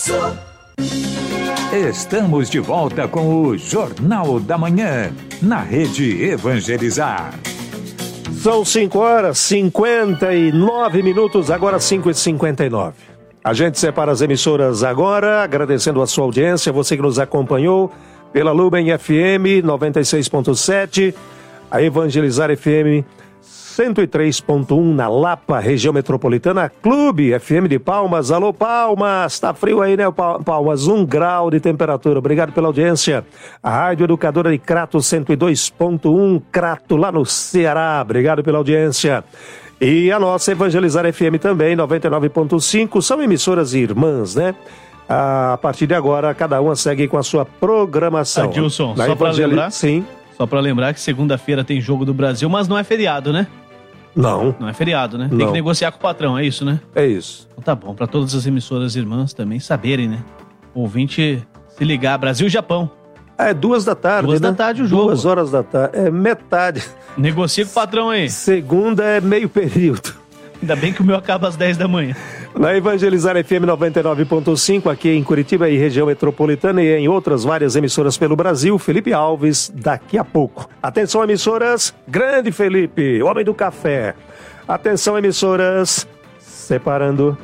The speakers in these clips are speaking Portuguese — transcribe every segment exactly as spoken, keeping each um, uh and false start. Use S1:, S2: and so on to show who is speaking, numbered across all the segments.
S1: Estamos de volta com o Jornal da Manhã, na Rede Evangelizar.
S2: São cinco horas e cinquenta e nove minutos, agora cinco e cinquenta e nove. A gente separa as emissoras agora, agradecendo a sua audiência, você que nos acompanhou pela Lumen F M noventa e seis ponto sete, a Evangelizar F M cento e três ponto um na Lapa, região metropolitana, Clube F M de Palmas. Alô, Palmas, tá frio aí, né, Palmas? Um grau de temperatura. Obrigado pela audiência. A Rádio Educadora de Crato cento e dois ponto um, Crato, lá no Ceará. Obrigado pela audiência. E a nossa Evangelizar F M também, noventa e nove ponto cinco, são emissoras irmãs, né? A partir de agora, cada uma segue com a sua programação.
S3: Adilson,
S2: Na
S3: só para
S2: Evangel...
S3: lembrar,
S2: Sim.
S3: Só para lembrar que segunda-feira tem Jogo do Brasil, mas não é feriado, né?
S2: Não.
S3: Não é feriado, né? Tem
S2: Não.
S3: que negociar com o patrão, é isso, né?
S2: É isso.
S3: Então tá bom, para todas as emissoras irmãs também saberem, né? O ouvinte se ligar, Brasil e Japão.
S2: É duas da tarde,
S3: Duas
S2: né?
S3: da tarde o jogo.
S2: Duas horas da tarde, é metade.
S3: Negocia com o patrão aí.
S2: Segunda é meio período.
S3: Ainda bem que o meu acaba às dez da manhã.
S2: Na Evangelizar F M noventa e nove ponto cinco, aqui em Curitiba e região metropolitana e em outras várias emissoras pelo Brasil, Felipe Alves, daqui a pouco. Atenção, emissoras, grande Felipe, homem do café. Atenção, emissoras, separando.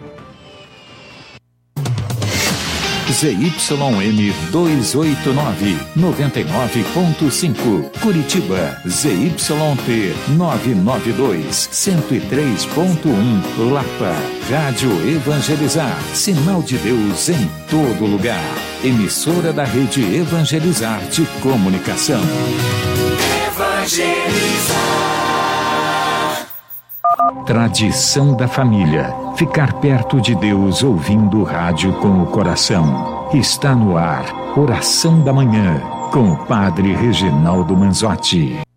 S1: Z Y M duzentos e oitenta e nove, noventa e nove ponto cinco, Curitiba. Z Y P novecentos e noventa e dois, cento e três ponto um, Lapa. Rádio Evangelizar, sinal de Deus em todo lugar. Emissora da Rede Evangelizar de Comunicação. Evangelizar. Tradição da família. Ficar perto de Deus ouvindo rádio com o coração. Está no ar, Oração da Manhã, com o Padre Reginaldo Manzotti.